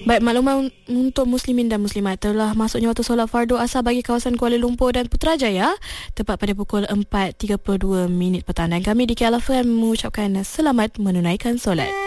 Baik, makluman untuk muslimin dan muslimat, telah masuknya waktu solat fardu asar bagi kawasan Kuala Lumpur dan Putrajaya tepat pada pukul 4.32 petang, dan kami di KL FM mengucapkan selamat menunaikan solat.